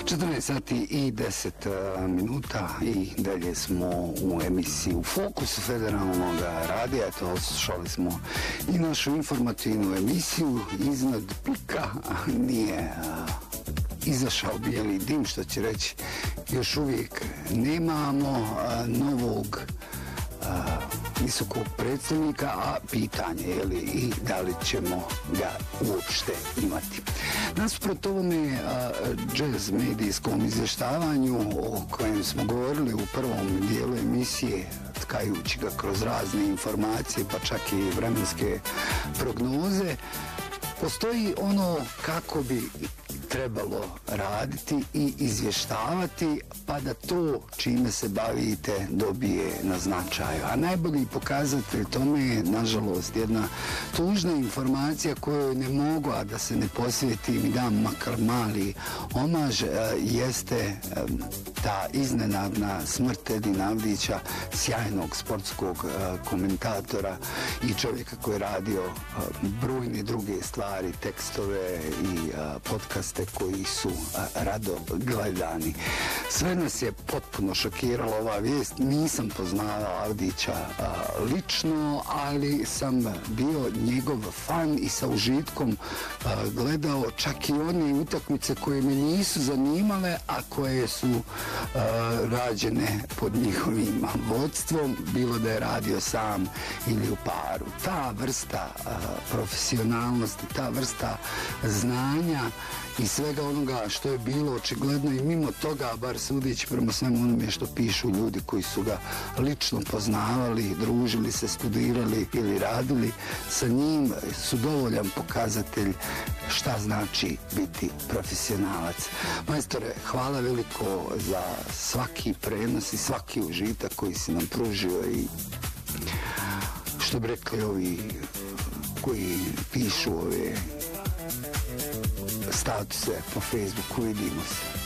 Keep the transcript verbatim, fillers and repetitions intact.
četrnaest sati i deset minuta i dalje smo u emisiji u fokusu Federalnog radija. Eto, slušali smo i našu informativnu emisiju. Iznad pika nije izašao bijeli dim, što će reći još uvijek nemamo novog visokog predstavnika, a pitanje je li i da li ćemo ga uopšte imati. Nasprot ovome jazz medijskom izvještavanju o kojem smo govorili u prvom dijelu emisije, tkajući ga kroz razne informacije pa čak i vremenske prognoze, postoji ono kako bi trebalo raditi i izvještavati, pa da to čime se bavite dobije na značaju. A najbolji pokazatelj tome je, nažalost, jedna tužna informacija koju ne mogu, a da se ne posvetim i dam makar mali omaž, jeste ta iznenadna smrt Edina Avdića, sjajnog sportskog komentatora i čovjeka koji je radio brojne druge stvari, tekstove i podcaste koji su rado gledani. Sve nas je potpuno šokirala ova vijest. Nisam poznavao Avdića lično, ali sam bio njegov fan i sa užitkom gledao čak i one utakmice koje me nisu zanimale, a koje su rađene pod njihovim vodstvom, bilo da je radio sam ili u paru. Ta vrsta profesionalnosti, ta vrsta znanja i svega onoga što je bilo očigledno i mimo toga, bar sudeći prema svemu onome što pišu ljudi koji su ga lično poznavali, družili se, studirali ili radili sa njim, su dovoljan pokazatelj šta znači biti profesionalac. Majstore, hvala veliko za svaki prenos i svaki užitak koji si nam pružio i što bi rekli ovi koji pišu ove statuse po Facebooku, vidimo se.